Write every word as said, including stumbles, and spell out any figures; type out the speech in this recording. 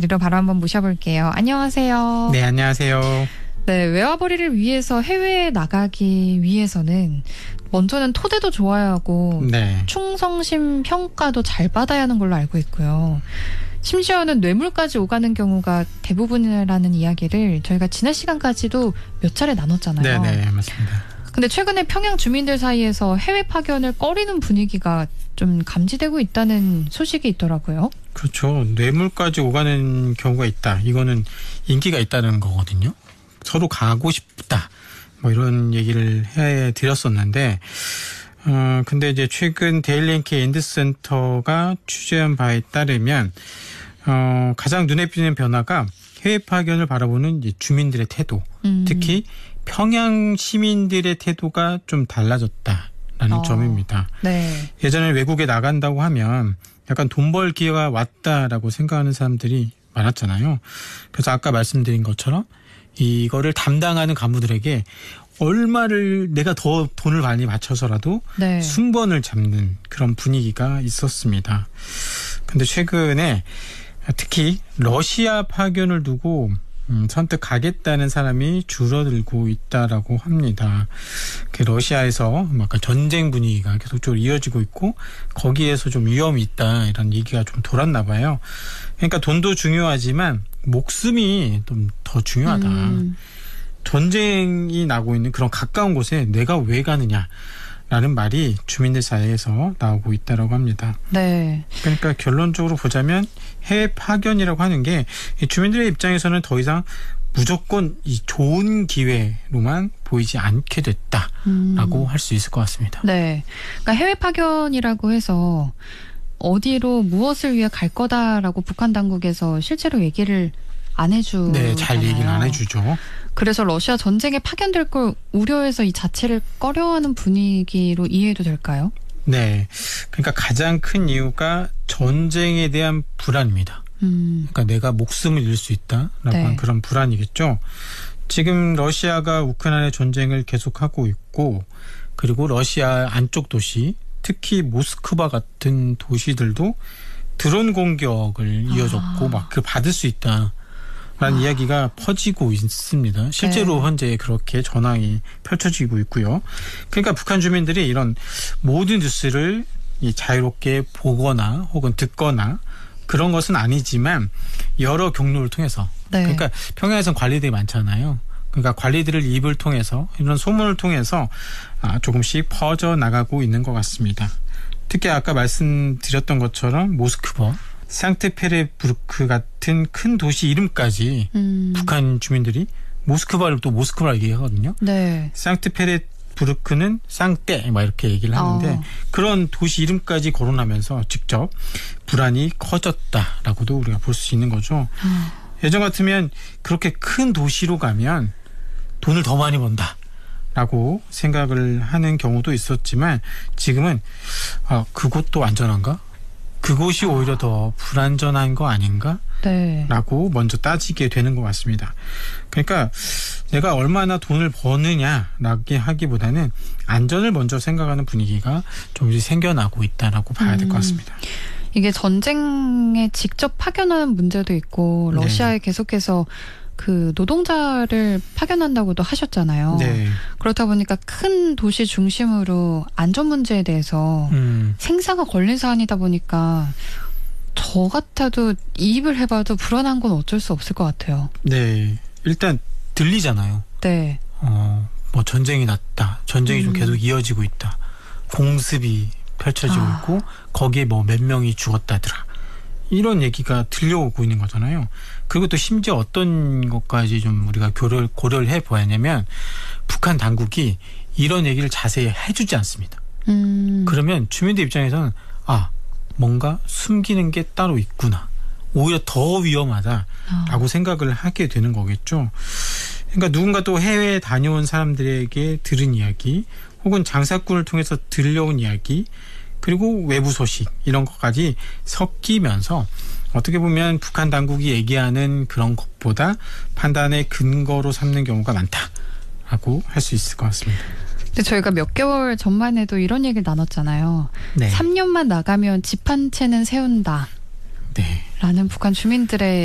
자리로 바로 한번 모셔볼게요. 안녕하세요. 네, 안녕하세요. 네, 외화벌이를 위해서 해외에 나가기 위해서는 먼저는 토대도 좋아야 하고 네. 충성심 평가도 잘 받아야 하는 걸로 알고 있고요. 심지어는 뇌물까지 오가는 경우가 대부분이라는 이야기를 저희가 지난 시간까지도 몇 차례 나눴잖아요. 네, 네, 맞습니다. 근데 최근에 평양 주민들 사이에서 해외 파견을 꺼리는 분위기가 좀 감지되고 있다는 소식이 있더라고요. 그렇죠. 뇌물까지 오가는 경우가 있다. 이거는 인기가 있다는 거거든요. 서로 가고 싶다. 뭐 이런 얘기를 해 드렸었는데, 어, 근데 이제 최근 데일리엔케이 엔드센터가 취재한 바에 따르면, 어, 가장 눈에 띄는 변화가 해외 파견을 바라보는 이제 주민들의 태도, 음. 특히 평양 시민들의 태도가 좀 달라졌다라는 어, 점입니다. 네. 예전에 외국에 나간다고 하면 약간 돈 벌 기회가 왔다라고 생각하는 사람들이 많았잖아요. 그래서 아까 말씀드린 것처럼 이거를 담당하는 간부들에게 얼마를 내가 더 돈을 많이 맞춰서라도 네. 순번을 잡는 그런 분위기가 있었습니다. 근데 최근에 특히 러시아 파견을 두고 음, 선뜻 가겠다는 사람이 줄어들고 있다라고 합니다. 그 러시아에서 약간 전쟁 분위기가 계속적으로 이어지고 있고 거기에서 좀 위험이 있다 이런 얘기가 좀 돌았나 봐요. 그러니까 돈도 중요하지만 목숨이 좀 더 중요하다. 음. 전쟁이 나고 있는 그런 가까운 곳에 내가 왜 가느냐라는 말이 주민들 사이에서 나오고 있다라고 합니다. 네. 그러니까 결론적으로 보자면 해외 파견이라고 하는 게 주민들의 입장에서는 더 이상 무조건 이 좋은 기회로만 보이지 않게 됐다라고 음. 할 수 있을 것 같습니다. 네. 그러니까 해외 파견이라고 해서 어디로 무엇을 위해 갈 거다라고 북한 당국에서 실제로 얘기를 안 해주잖아요. 네, 잘 얘기는 안 해주죠. 그래서 러시아 전쟁에 파견될 걸 우려해서 이 자체를 꺼려하는 분위기로 이해해도 될까요? 네. 그러니까 가장 큰 이유가 전쟁에 대한 불안입니다. 음. 그러니까 내가 목숨을 잃을 수 있다라고 네. 하는 그런 불안이겠죠. 지금 러시아가 우크라이나 전쟁을 계속하고 있고 그리고 러시아 안쪽 도시 특히 모스크바 같은 도시들도 드론 공격을 이어졌고 아. 막 그 받을 수 있다. 라는 아. 이야기가 퍼지고 있습니다. 실제로 네. 현재 그렇게 전황이 펼쳐지고 있고요. 그러니까 북한 주민들이 이런 모든 뉴스를 자유롭게 보거나 혹은 듣거나 그런 것은 아니지만 여러 경로를 통해서 네. 그러니까 평양에서는 관리들이 많잖아요. 그러니까 관리들을 입을 통해서 이런 소문을 통해서 조금씩 퍼져나가고 있는 것 같습니다. 특히 아까 말씀드렸던 것처럼 모스크바 상트페레부르크 같은 큰 도시 이름까지 음. 북한 주민들이 모스크바를 또 모스크바라고 얘기하거든요. 네. 상트페레부르크는 쌍떼 막 이렇게 얘기를 하는데 어. 그런 도시 이름까지 거론하면서 직접 불안이 커졌다라고도 우리가 볼 수 있는 거죠. 음. 예전 같으면 그렇게 큰 도시로 가면 돈을 더 많이 번다라고 생각을 하는 경우도 있었지만 지금은 아, 그곳도 안전한가? 그곳이 오히려 더 불안전한 거 아닌가? 네. 라고 먼저 따지게 되는 것 같습니다. 그러니까 내가 얼마나 돈을 버느냐라고 하기보다는 안전을 먼저 생각하는 분위기가 좀 생겨나고 있다라고 봐야 될 것 같습니다. 음, 이게 전쟁에 직접 파견하는 문제도 있고 러시아에 네. 계속해서 그 노동자를 파견한다고도 하셨잖아요. 네. 그렇다 보니까 큰 도시 중심으로 안전 문제에 대해서 음. 생사가 걸린 사안이다 보니까 저 같아도 이입을 해봐도 불안한 건 어쩔 수 없을 것 같아요. 네. 일단 들리잖아요. 네. 어, 뭐 전쟁이 났다. 전쟁이 음. 좀 계속 이어지고 있다. 공습이 펼쳐지고 아. 있고 거기에 뭐 몇 명이 죽었다더라. 이런 얘기가 들려오고 있는 거잖아요. 그리고 또 심지어 어떤 것까지 좀 우리가 고려를, 고려를 해봐야 하냐면 북한 당국이 이런 얘기를 자세히 해주지 않습니다. 음. 그러면 주민들 입장에서는 아 뭔가 숨기는 게 따로 있구나. 오히려 더 위험하다라고 아. 생각을 하게 되는 거겠죠. 그러니까 누군가 또 해외에 다녀온 사람들에게 들은 이야기 혹은 장사꾼을 통해서 들려온 이야기 그리고 외부 소식 이런 것까지 섞이면서 어떻게 보면 북한 당국이 얘기하는 그런 것보다 판단의 근거로 삼는 경우가 많다라고 할 수 있을 것 같습니다. 근데 저희가 몇 개월 전만 해도 이런 얘기를 나눴잖아요. 네. 삼 년만 나가면 집 한 채는 세운다. 네. 라는 북한 주민들의